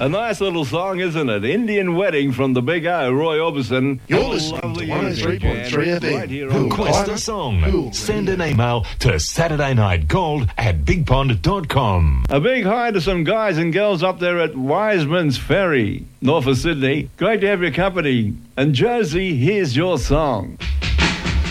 A nice little song, isn't it? Indian Wedding from the Big O, Roy Orbison. You're listening to 103.3 FM. Right here on Request a song. Send an email to SaturdayNightGold@bigpond.com. A big hi to some guys and girls up there at Wiseman's Ferry, north of Sydney. Great to have your company. And Josie, here's your song.